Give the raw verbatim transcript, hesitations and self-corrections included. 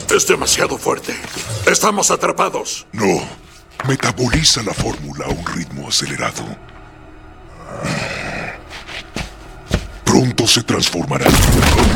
Es demasiado fuerte. Estamos atrapados. No. Metaboliza la fórmula a un ritmo acelerado. Pronto se transformará.